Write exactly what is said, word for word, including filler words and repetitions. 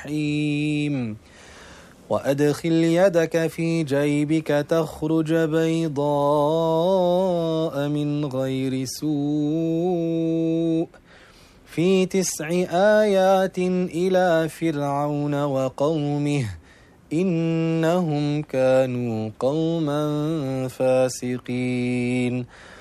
الرحيم وأدخل يدك في جيبك تخرج بيضاء من غير سوء في تسع آيات إلى فرعون وقومه إنهم كانوا قوما فاسقين